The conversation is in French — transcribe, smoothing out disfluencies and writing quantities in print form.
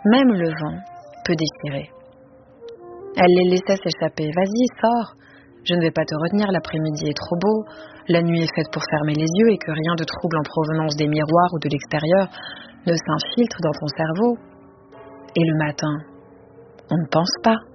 Même le vent peut désirer. Elle les laissait s'échapper. Vas-y, sors. Je ne vais pas te retenir, l'après-midi est trop beau. La nuit est faite pour fermer les yeux et que rien de trouble en provenance des miroirs ou de l'extérieur ne s'infiltre dans ton cerveau. Et le matin, on ne pense pas.